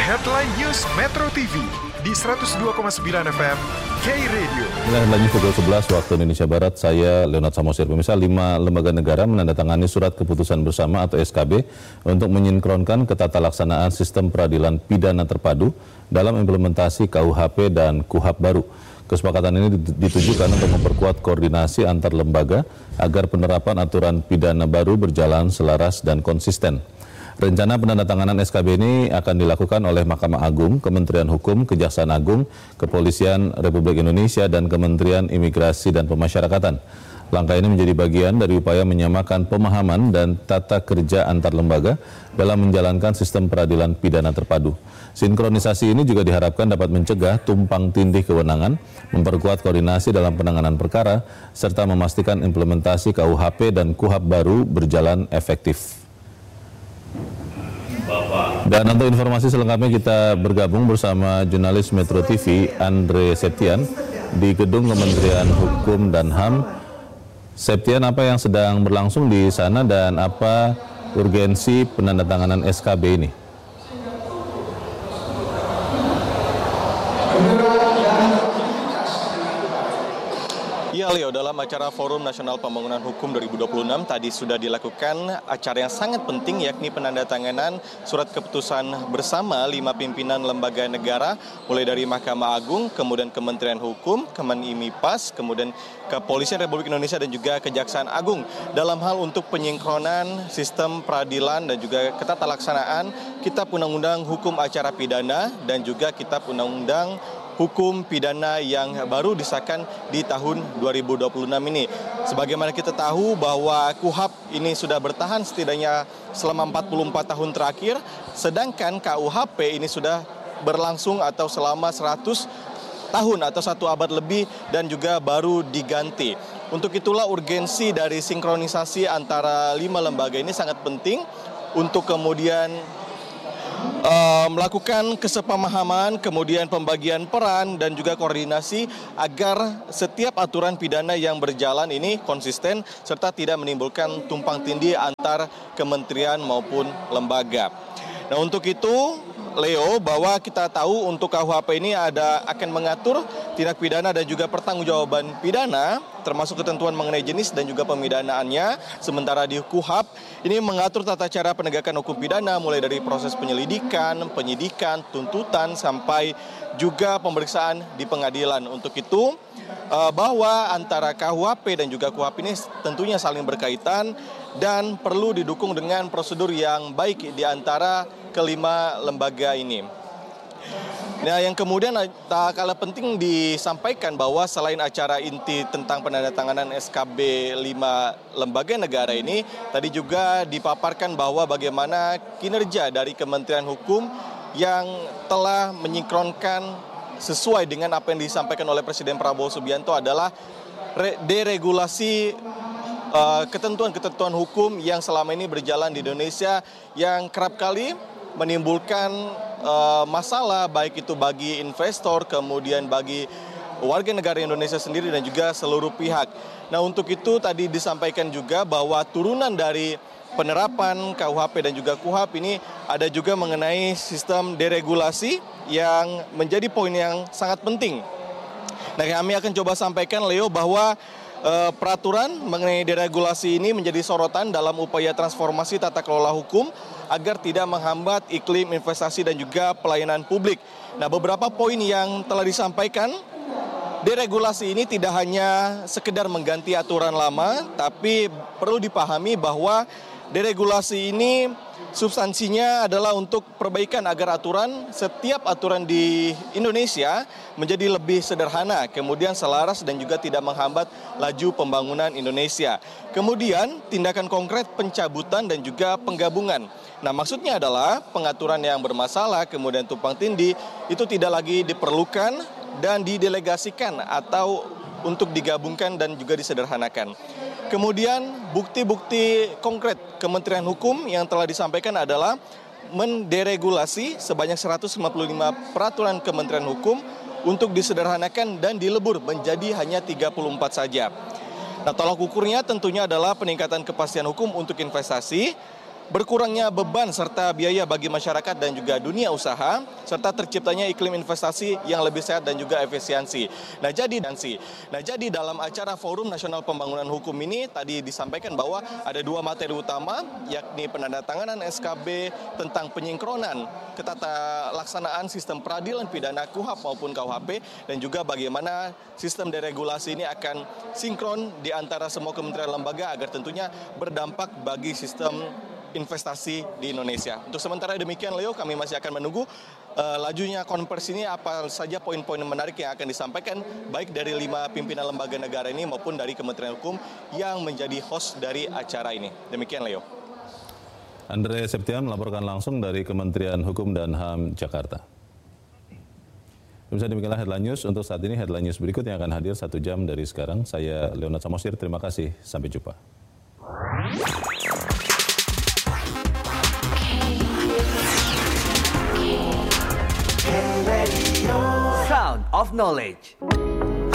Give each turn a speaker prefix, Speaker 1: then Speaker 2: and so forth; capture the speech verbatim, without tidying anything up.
Speaker 1: Headline News Metro T V di seratus dua koma sembilan F M K-Radio.
Speaker 2: Inilah headline pukul sebelas waktu Indonesia Barat. Saya Leonard Samosir. Pemirsa, lima lembaga negara menandatangani surat keputusan bersama atau S K B untuk menyinkronkan ketatalaksanaan sistem peradilan pidana terpadu dalam implementasi K U H P dan KUHAP baru. Kesepakatan ini ditujukan untuk memperkuat koordinasi antar lembaga agar penerapan aturan pidana baru berjalan selaras dan konsisten. Rencana penandatanganan S K B ini akan dilakukan oleh Mahkamah Agung, Kementerian Hukum, Kejaksaan Agung, Kepolisian Republik Indonesia, dan Kementerian Imigrasi dan Pemasyarakatan. Langkah ini menjadi bagian dari upaya menyamakan pemahaman dan tata kerja antar lembaga dalam menjalankan sistem peradilan pidana terpadu. Sinkronisasi ini juga diharapkan dapat mencegah tumpang tindih kewenangan, memperkuat koordinasi dalam penanganan perkara, serta memastikan implementasi K U H P dan KUHAP baru berjalan efektif. Dan untuk informasi selengkapnya kita bergabung bersama jurnalis Metro T V Andre Septian di Gedung Kementerian Hukum dan H A M. Septian, apa yang sedang berlangsung di sana dan apa urgensi penandatanganan S K B ini?
Speaker 3: Ya Leo, dalam acara Forum Nasional Pembangunan Hukum dua ribu dua puluh enam tadi sudah dilakukan acara yang sangat penting, yakni penandatanganan surat keputusan bersama lima pimpinan lembaga negara, mulai dari Mahkamah Agung, kemudian Kementerian Hukum, Kemenimipas, kemudian Kepolisian Republik Indonesia dan juga Kejaksaan Agung dalam hal untuk penyinkronan sistem peradilan dan juga ketatalaksanaan Kitab Undang-Undang Hukum Acara Pidana dan juga Kitab Undang-Undang Hukum Pidana yang baru disahkan di tahun dua ribu dua puluh enam ini. Sebagaimana kita tahu bahwa KUHAP ini sudah bertahan setidaknya selama empat puluh empat tahun terakhir, sedangkan K U H P ini sudah berlangsung atau selama seratus tahun atau satu abad lebih dan juga baru diganti. Untuk itulah urgensi dari sinkronisasi antara lima lembaga ini sangat penting untuk kemudian Uh, melakukan kesepamahaman, kemudian pembagian peran dan juga koordinasi agar setiap aturan pidana yang berjalan ini konsisten serta tidak menimbulkan tumpang tindih antar kementerian maupun lembaga. Nah, untuk itu Leo, bahwa kita tahu untuk K U H P ini ada akan mengatur tindak pidana dan juga pertanggungjawaban pidana, termasuk ketentuan mengenai jenis dan juga pemidanaannya. Sementara di KUHAP ini mengatur tata cara penegakan hukum pidana mulai dari proses penyelidikan, penyidikan, tuntutan sampai juga pemeriksaan di pengadilan. Untuk itu bahwa antara K U H P dan juga KUHAP ini tentunya saling berkaitan dan perlu didukung dengan prosedur yang baik di antara kelima lembaga ini. Nah, yang kemudian tak kalah penting disampaikan bahwa selain acara inti tentang penandatanganan S K B lima lembaga negara ini, tadi juga dipaparkan bahwa bagaimana kinerja dari Kementerian Hukum yang telah menyinkronkan sesuai dengan apa yang disampaikan oleh Presiden Prabowo Subianto adalah deregulasi uh, ketentuan-ketentuan hukum yang selama ini berjalan di Indonesia yang kerap kali menimbulkan uh, masalah baik itu bagi investor, kemudian bagi warga negara Indonesia sendiri dan juga seluruh pihak. Nah, untuk itu tadi disampaikan juga bahwa turunan dari penerapan K U H P dan juga KUHAP ini ada juga mengenai sistem deregulasi yang menjadi poin yang sangat penting. Nah, kami akan coba sampaikan Leo bahwa uh, peraturan mengenai deregulasi ini menjadi sorotan dalam upaya transformasi tata kelola hukum agar tidak menghambat iklim investasi dan juga pelayanan publik. Nah, beberapa poin yang telah disampaikan, deregulasi ini tidak hanya sekedar mengganti aturan lama, tapi perlu dipahami bahwa deregulasi ini substansinya adalah untuk perbaikan agar aturan, setiap aturan di Indonesia menjadi lebih sederhana, kemudian selaras dan juga tidak menghambat laju pembangunan Indonesia. Kemudian tindakan konkret pencabutan dan juga penggabungan. Nah, maksudnya adalah pengaturan yang bermasalah, kemudian tumpang tindih, itu tidak lagi diperlukan dan didelegasikan atau untuk digabungkan dan juga disederhanakan. Kemudian bukti-bukti konkret Kementerian Hukum yang telah disampaikan adalah menderegulasi sebanyak seratus lima puluh lima peraturan Kementerian Hukum untuk disederhanakan dan dilebur menjadi hanya tiga puluh empat saja. Nah, tolak ukurnya tentunya adalah peningkatan kepastian hukum untuk investasi, berkurangnya beban serta biaya bagi masyarakat dan juga dunia usaha, serta terciptanya iklim investasi yang lebih sehat dan juga efisiensi. Nah jadi, nah jadi dalam acara Forum Nasional Pembangunan Hukum ini tadi disampaikan bahwa ada dua materi utama, yakni penandatanganan S K B tentang penyinkronan ketata laksanaan sistem peradilan pidana K U H P maupun K U H P, dan juga bagaimana sistem deregulasi ini akan sinkron di antara semua kementerian lembaga agar tentunya berdampak bagi sistem investasi di Indonesia. Untuk sementara demikian, Leo, kami masih akan menunggu uh, lajunya konversi ini, apa saja poin-poin menarik yang akan disampaikan baik dari lima pimpinan lembaga negara ini maupun dari Kementerian Hukum yang menjadi host dari acara ini. Demikian, Leo.
Speaker 2: Andre Septian melaporkan langsung dari Kementerian Hukum dan H A M Jakarta. Pemirsa, demikianlah Headline News. Untuk saat ini Headline News berikut yang akan hadir satu jam dari sekarang. Saya Leonard Samosir, terima kasih. Sampai jumpa.
Speaker 4: Sound of Knowledge.